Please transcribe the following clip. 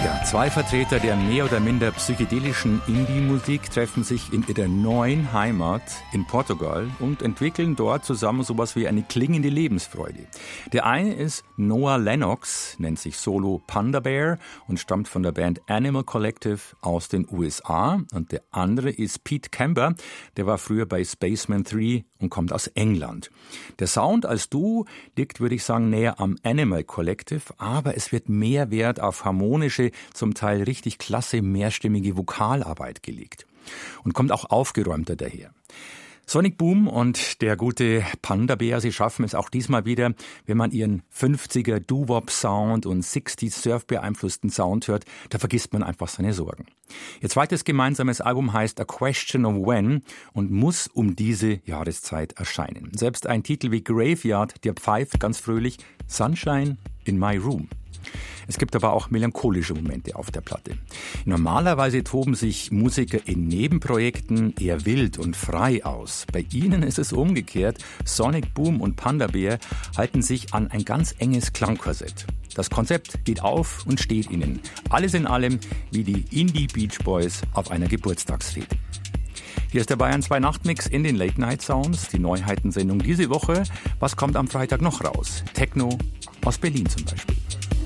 Ja, zwei Vertreter der mehr oder minder psychedelischen Indie-Musik treffen sich in ihrer neuen Heimat in Portugal und entwickeln dort zusammen sowas wie eine klingende Lebensfreude. Der eine ist Noah Lennox, nennt sich solo Panda Bear und stammt von der Band Animal Collective aus den USA. Und der andere ist Pete Camber, der war früher bei Spaceman 3 und kommt aus England. Der Sound als Duo liegt, würde ich sagen, näher am Animal Collective, aber es wird mehr Wert auf harmonische, zum Teil richtig klasse, mehrstimmige Vokalarbeit gelegt und kommt auch aufgeräumter daher. Sonic Boom und der gute Panda Bear, sie schaffen es auch diesmal wieder, wenn man ihren 50er Doo-Wop-Sound und 60s Surf-beeinflussten Sound hört, da vergisst man einfach seine Sorgen. Ihr zweites gemeinsames Album heißt A Question of When und muss um diese Jahreszeit erscheinen. Selbst ein Titel wie Graveyard, der pfeift ganz fröhlich Sunshine in My Room. Es gibt aber auch melancholische Momente auf der Platte. Normalerweise toben sich Musiker in Nebenprojekten eher wild und frei aus. Bei ihnen ist es umgekehrt. Sonic Boom und Panda Bear halten sich an ein ganz enges Klangkorsett. Das Konzept geht auf und steht ihnen. Alles in allem wie die Indie Beach Boys auf einer Geburtstagsfete. Hier ist der Bayern 2 Nachtmix in den Late Night Sounds, die Neuheitensendung diese Woche. Was kommt am Freitag noch raus? Techno aus Berlin zum Beispiel.